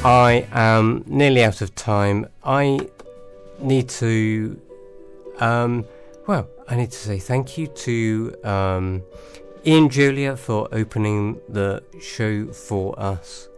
I am nearly out of time. I need to say thank you to Ian Julia for opening the show for us.